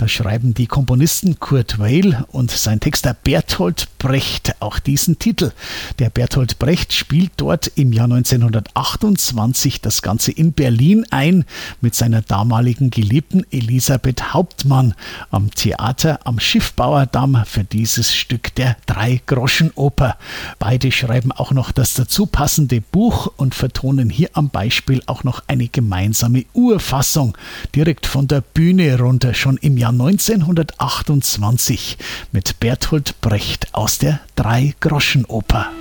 Da schreiben die Komponisten Kurt Weill und sein Texter Bertolt Brecht auch diesen Titel. Der Bertolt Brecht spielt dort im Jahr 1928 das Ganze in Berlin ein mit seiner damaligen Geliebten Elisabeth Hauptmann am Theater am Schiffbauerdamm für dieses Stück der Drei-Groschen-Oper. Beide schreiben auch noch das dazu passende Buch und vertonen hier am Beispiel auch noch eine gemeinsame Urfassung direkt von der Bühne runter, schon im Jahr 1928 mit Bertolt Brecht aus der Drei-Groschen-Oper.